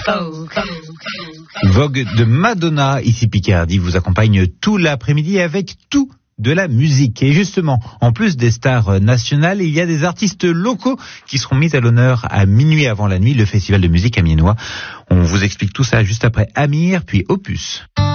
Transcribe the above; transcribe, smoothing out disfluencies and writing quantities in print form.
Vogue de Madonna, ici Picardie, vous accompagne tout l'après-midi avec tout de la musique. Et justement, en plus des stars nationales, il y a des artistes locaux qui seront mis à l'honneur à minuit avant la nuit, le festival de musique amiénois. On vous explique tout ça juste après Amir, puis Opus.